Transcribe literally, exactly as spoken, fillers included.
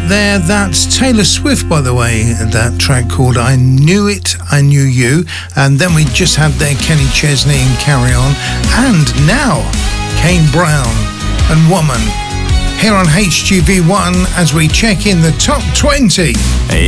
there, that's Taylor Swift, by the way, that track called I Knew It, I Knew You. And then we just had there Kenny Chesney and Carry On. And now, Kane Brown and Woman. Here on H G V one as we check in the top twenty.